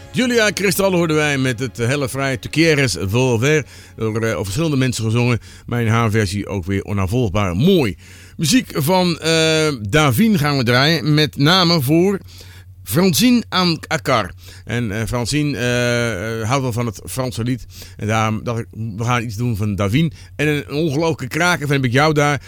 Julia Cristal hoorden wij met het hele vrij Te quieres volver. Door verschillende mensen gezongen. Maar in haar versie ook weer onnavolgbaar mooi. Muziek van Davine gaan we draaien. Met name voor Francine Akar. En Francine houdt wel van het Franse lied. En daarom dacht ik, we gaan iets doen van Davine. En een ongelooflijke kraker heb ik jou daar.